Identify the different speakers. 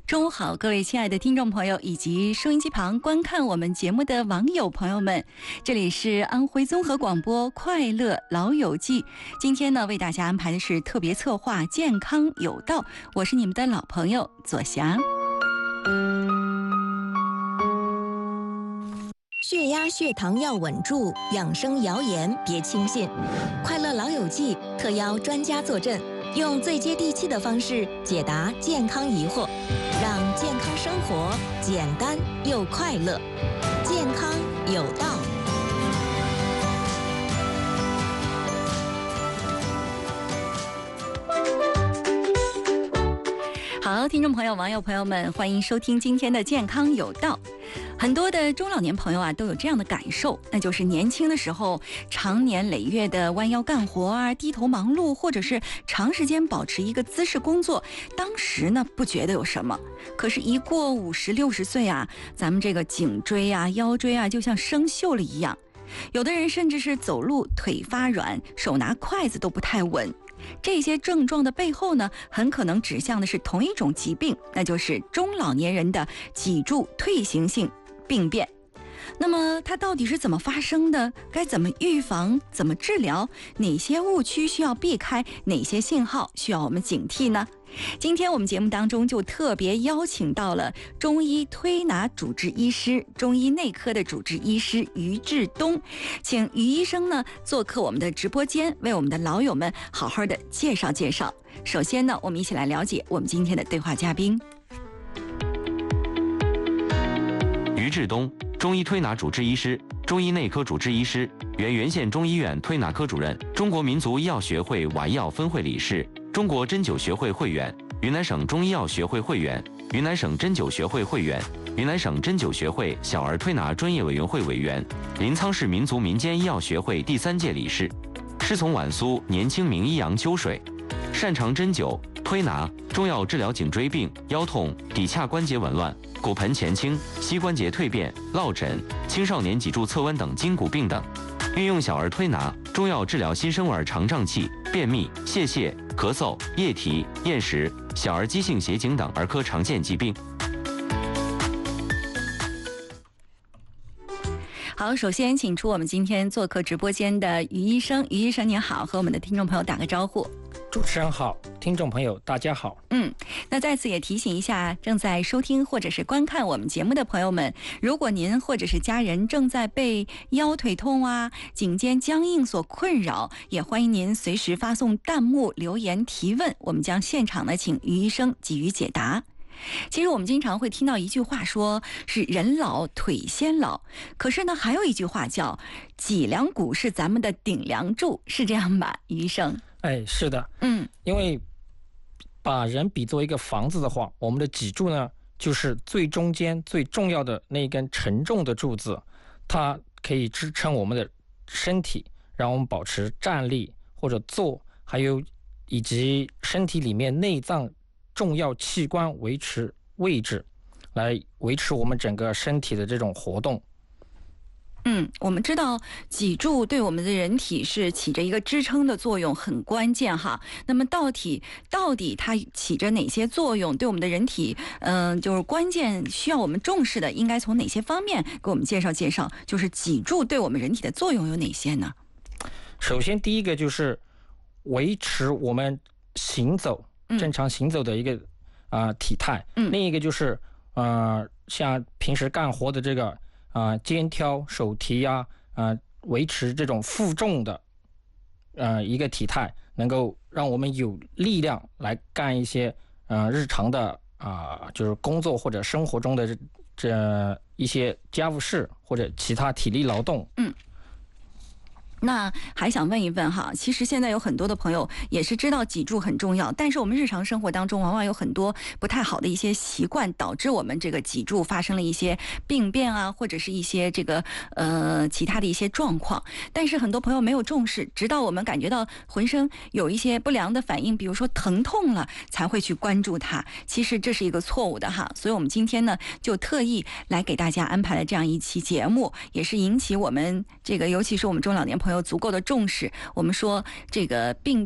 Speaker 1: 中午好，各位亲爱的听众朋友以及收音机旁观看我们节目的网友朋友们，这里是安徽综合广播快乐老友记。今天呢，为大家安排的是特别策划健康有道，我是你们的老朋友左霞。
Speaker 2: 血压、血糖要稳住，养生谣言别轻信。快乐老友记特邀专家坐镇，用最接地气的方式解答健康疑惑，让健康生活简单又快乐。健康有道。
Speaker 1: 好，听众朋友、网友朋友们，欢迎收听今天的健康有道。很多的中老年朋友啊，都有这样的感受，那就是年轻的时候常年累月的弯腰干活啊，低头忙碌，或者是长时间保持一个姿势工作，当时呢不觉得有什么，可是一过50、60岁啊，咱们这个颈椎啊、腰椎啊，就像生锈了一样。有的人甚至是走路腿发软，手拿筷子都不太稳。这些症状的背后呢，很可能指向的是同一种疾病，那就是中老年人的脊柱退行性病变。那么它到底是怎么发生的？该怎么预防？怎么治疗？哪些误区需要避开？哪些信号需要我们警惕呢？今天我们节目当中就特别邀请到了中医推拿主治医师、中医内科的主治医师于志东，请于医生呢做客我们的直播间，为我们的老友们好好的介绍介绍。首先呢，我们一起来了解我们今天的对话嘉宾。
Speaker 3: 于志东，中医推拿主治医师、中医内科主治医师，原原县中医院推拿科主任，中国民族医药学会瓦医药分会理事，中国针灸学会会员，云南省中医药学会会员，云南省针灸学会会员，云南省针灸学会小儿推拿专业委员会委员，临沧市民族民间医药学会第3届理事，师从晚苏年轻名医杨秋水，擅长针灸、推拿、中药治疗颈椎病、腰痛、骶髂关节紊乱、骨盆前倾、膝关节蜕变、落枕、青少年脊柱侧弯等筋骨病等，运用小儿推拿、中药治疗新生儿肠胀气、便秘、泄泻、咳嗽、液体、厌食、小儿急性斜颈等儿科常见疾病。
Speaker 1: 好，首先请出我们今天做客直播间的于医生。于医生您好，和我们的听众朋友打个招呼。
Speaker 4: 主持人好，听众朋友大家好。
Speaker 1: 那在此也提醒一下正在收听或者是观看我们节目的朋友们，如果您或者是家人正在被腰腿痛啊、颈肩僵硬所困扰，也欢迎您随时发送弹幕留言提问，我们将现场呢请于医生给予解答。其实我们经常会听到一句话，说是人老腿先老，可是呢还有一句话叫脊梁骨是咱们的顶梁柱，是这样吧，于医生？
Speaker 4: 是的，因为把人比作一个房子的话，我们的脊柱呢就是最中间最重要的那一根沉重的柱子，它可以支撑我们的身体，让我们保持站立或者坐，还有以及身体里面内脏重要器官维持位置，来维持我们整个身体的这种活动。
Speaker 1: 我们知道脊柱对我们的人体是起着一个支撑的作用，很关键哈。那么到底它起着哪些作用？对我们的人体，就是关键需要我们重视的，应该从哪些方面给我们介绍介绍？就是脊柱对我们人体的作用有哪些呢？
Speaker 4: 首先，第一个就是维持我们行走正常行走的一个体态。另一个就是像平时干活的这个肩挑手提维持这种负重的一个体态，能够让我们有力量来干一些日常的就是工作或者生活中的这一些家务事或者其他体力劳动。
Speaker 1: 那还想问一问哈，其实现在有很多的朋友也是知道脊柱很重要，但是我们日常生活当中往往有很多不太好的一些习惯，导致我们这个脊柱发生了一些病变啊，或者是一些这个其他的一些状况。但是很多朋友没有重视，直到我们感觉到浑身有一些不良的反应，比如说疼痛了，才会去关注它。其实这是一个错误的哈，所以我们今天呢就特意来给大家安排了这样一期节目，也是引起我们这个尤其是我们中老年朋友足够的重视。我们说这个病